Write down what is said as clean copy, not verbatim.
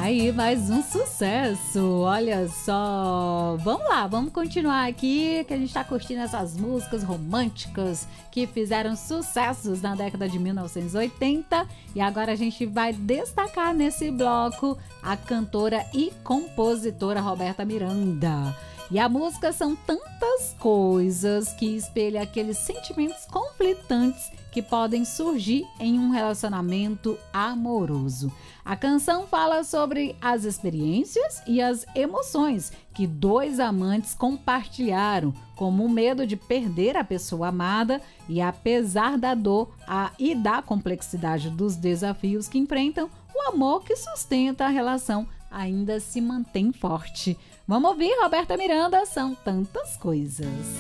Aí, mais um sucesso, olha só. Vamos lá, vamos continuar aqui, que a gente tá curtindo essas músicas românticas que fizeram sucessos na década de 1980. E agora a gente vai destacar nesse bloco a cantora e compositora Roberta Miranda. E a música São Tantas Coisas, que espelha aqueles sentimentos conflitantes que podem surgir em um relacionamento amoroso. A canção fala sobre as experiências e as emoções que dois amantes compartilharam, como o medo de perder a pessoa amada e, apesar da dor e da complexidade dos desafios que enfrentam, o amor que sustenta a relação ainda se mantém forte. Vamos ouvir Roberta Miranda, São Tantas Coisas.